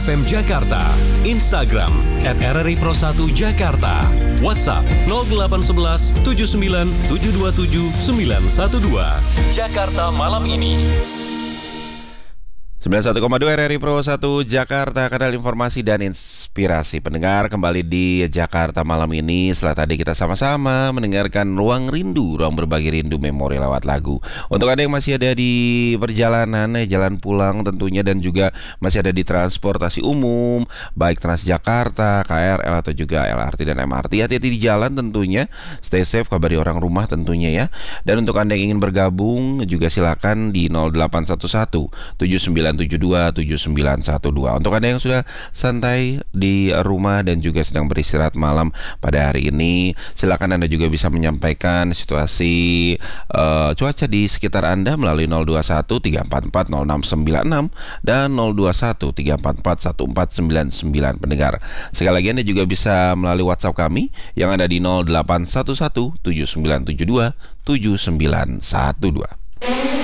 FM Jakarta, Instagram @RRI Pro 1 Jakarta, WhatsApp 0811 79 727 912. Jakarta Malam Ini. 91,2 RRI Pro 1 Jakarta, kanal informasi dan inspirasi. Pendengar, kembali di Jakarta Malam Ini. Setelah tadi kita sama-sama mendengarkan Ruang Rindu, ruang berbagi rindu memori lewat lagu. Untuk Anda yang masih ada di perjalanan, jalan pulang tentunya, dan juga masih ada di transportasi umum, baik Transjakarta, KRL atau juga LRT dan MRT, hati-hati di jalan tentunya. Stay safe, kabari orang rumah tentunya ya. Dan untuk Anda yang ingin bergabung juga silakan di 0811 79727912. Untuk Anda yang sudah santai di rumah dan juga sedang beristirahat malam pada hari ini, silakan Anda juga bisa menyampaikan situasi cuaca di sekitar Anda melalui 021 344 0696 dan 021 344 1499. Pendengar, sekali lagi Anda juga bisa melalui WhatsApp kami yang ada di 0811 7972 7912.